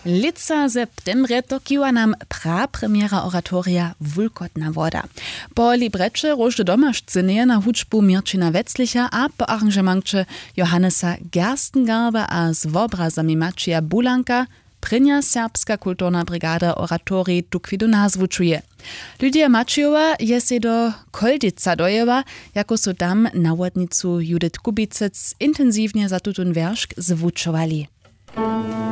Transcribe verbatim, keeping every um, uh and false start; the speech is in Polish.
Lica septembre tokiła nam prapremiera oratoria Wulkotna woda. Po librecze rożdy domaszczynie na huczbu Mirčina Wetzlicha a po arangementče Johannesa Gerstengarba a z obrazami Mačija Bulanka prynja serbska kulturna brigada oratorii tukwidu nazvučuje. Lidia Mačiova je se do Koldica dojeva, jako so tam nawodnicu Judith Kubicec intensivnie za tutun wierszk zwučovali.